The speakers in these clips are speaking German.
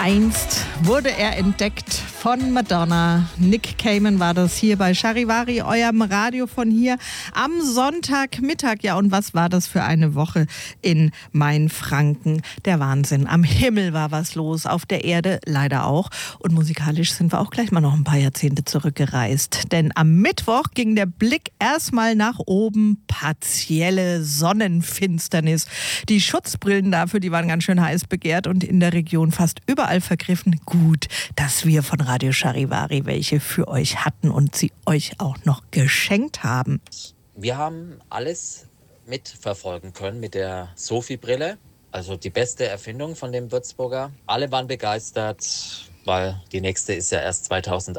Einst wurde er entdeckt von Madonna. Nick Cayman war das hier bei Charivari, eurem Radio von hier am Sonntagmittag. Ja, und was war das für eine Woche in Mainfranken? Der Wahnsinn. Am Himmel war was los, auf der Erde leider auch. Und musikalisch sind wir auch gleich mal noch ein paar Jahrzehnte zurückgereist. Denn am Mittwoch ging der Blick erstmal nach oben. Partielle Sonnenfinsternis. Die Schutzbrillen dafür, die waren ganz schön heiß begehrt und in der Region fast überall vergriffen. Gut, dass wir von Radio Charivari welche für euch hatten und sie euch auch noch geschenkt haben. Wir haben alles mitverfolgen können mit der Sophie-Brille, also die beste Erfindung von dem Würzburger. Alle waren begeistert, weil die nächste ist ja erst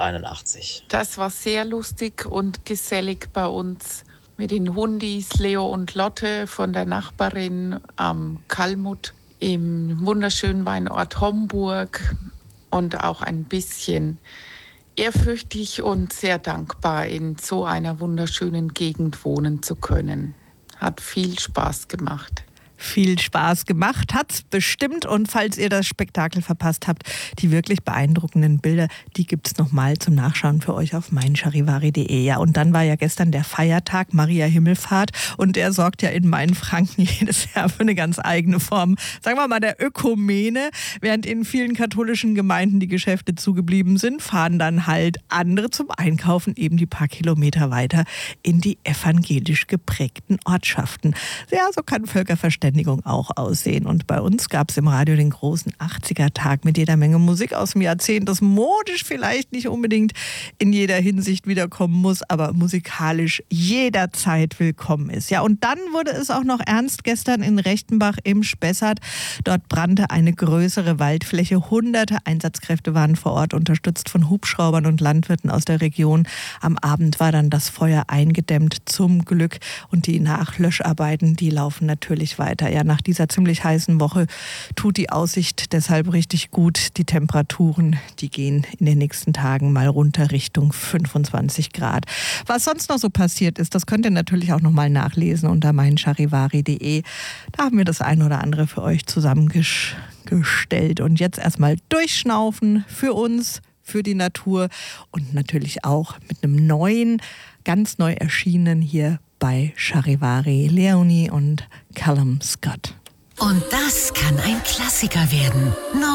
2081. Das war sehr lustig und gesellig bei uns mit den Hundis Leo und Lotte von der Nachbarin am Kalmut im wunderschönen Weinort Homburg und auch ein bisschen ehrfürchtig und sehr dankbar, in so einer wunderschönen Gegend wohnen zu können. Hat viel Spaß gemacht. Viel Spaß gemacht hat's bestimmt. Und falls ihr das Spektakel verpasst habt, die wirklich beeindruckenden Bilder, die gibt's nochmal zum Nachschauen für euch auf meincharivari.de. Ja, und dann war ja gestern der Feiertag Maria Himmelfahrt und der sorgt ja in Mainfranken jedes Jahr für eine ganz eigene Form, sagen wir mal, der Ökumene. Während in vielen katholischen Gemeinden die Geschäfte zugeblieben sind, fahren dann halt andere zum Einkaufen eben die paar Kilometer weiter in die evangelisch geprägten Ortschaften. Ja, so kann Völkerverständigung auch aussehen. Und bei uns gab es im Radio den großen 80er-Tag mit jeder Menge Musik aus dem Jahrzehnt, das modisch vielleicht nicht unbedingt in jeder Hinsicht wiederkommen muss, aber musikalisch jederzeit willkommen ist. Ja, und dann wurde es auch noch ernst gestern in Rechtenbach im Spessart. Dort brannte eine größere Waldfläche. Hunderte Einsatzkräfte waren vor Ort, unterstützt von Hubschraubern und Landwirten aus der Region. Am Abend war dann das Feuer eingedämmt, zum Glück. Und die Nachlöscharbeiten, die laufen natürlich weiter. Ja, nach dieser ziemlich heißen Woche tut die Aussicht deshalb richtig gut. Die Temperaturen, die gehen in den nächsten Tagen mal runter Richtung 25 Grad. Was sonst noch so passiert ist, das könnt ihr natürlich auch noch mal nachlesen unter meincharivari.de. Da haben wir das ein oder andere für euch zusammengestellt. Und jetzt erstmal durchschnaufen für uns, für die Natur und natürlich auch mit einem neuen, ganz neu erschienenen hier bei Charivari, Leonie und Callum Scott. Und das kann ein Klassiker werden.